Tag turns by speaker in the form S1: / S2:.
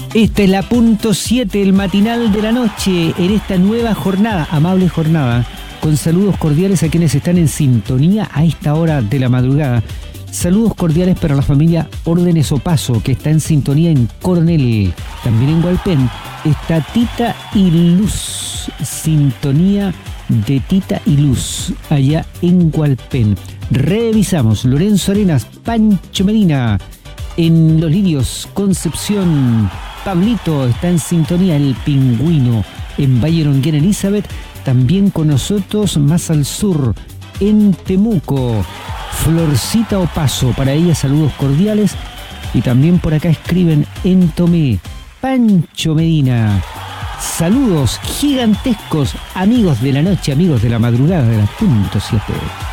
S1: Esta es la punto 7, el matinal de la noche, en esta nueva jornada, amable jornada, con saludos cordiales a quienes están en sintonía a esta hora de la madrugada. Saludos cordiales para la familia Órdenes Opaso, que está en sintonía en Coronel. También en Hualpén está Tita y Luz, sintonía de Tita y Luz, allá en Hualpén. Revisamos Lorenzo Arenas, Pancho Medina, en Los Lirios, Concepción. Pablito está en sintonía, el Pingüino, en Valle Longuén, Elizabeth. También con nosotros más al sur, en Temuco, Florcita Opaso, para ella saludos cordiales. Y también por acá escriben en Tomé, Pancho Medina. Saludos gigantescos, amigos de la noche, amigos de la madrugada de la punto 7.